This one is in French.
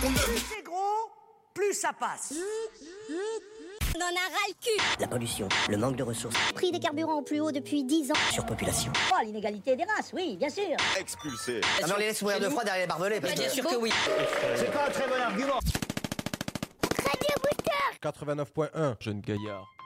Plus c'est gros, plus ça passe. On en a ras le cul. La pollution, le manque de ressources, Prix des carburants au plus haut depuis 10 ans. surpopulation. Oh, l'inégalité des races, oui, bien sûr. Expulsé. Ah non, les laisse mourir de froid derrière les barbelés. Parce Bien que... sûr que oui. C'est pas un très bon argument. Radio Booster. 89.1, jeune gaillard.